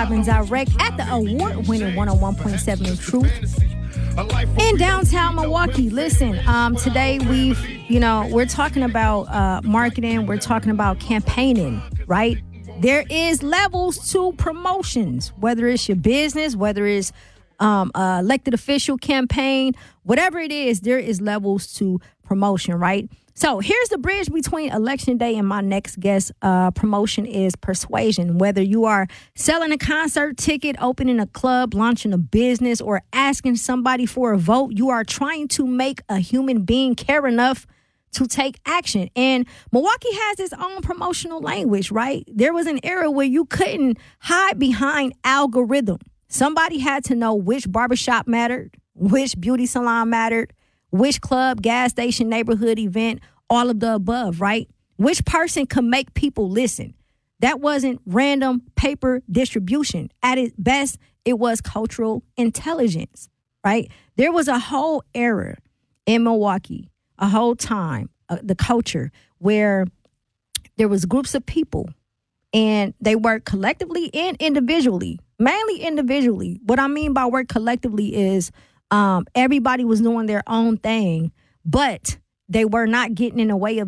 live and direct at the award-winning 101.7 The Truth in downtown Milwaukee. Listen, today we're talking about marketing. We're talking about campaigning, right? There is levels to promotions, whether it's your business, whether it's elected official campaign, whatever it is, there is levels to promotion, right? So here's the bridge between election day and my next guest. Promotion is persuasion. Whether you are selling a concert ticket, opening a club, launching a business, or asking somebody for a vote, you are trying to make a human being care enough to take action. And Milwaukee has its own promotional language, right? There was an era where you couldn't hide behind algorithm. Somebody had to know which barbershop mattered, which beauty salon mattered, which club, gas station, neighborhood event, all of the above, right? Which person could make people listen. That wasn't random paper distribution. At its best, it was cultural intelligence, right? There was a whole era in Milwaukee, a whole time, the culture, where there was groups of people and they worked collectively and individually, mainly individually. What I mean by work collectively is everybody was doing their own thing, but they were not getting in the way of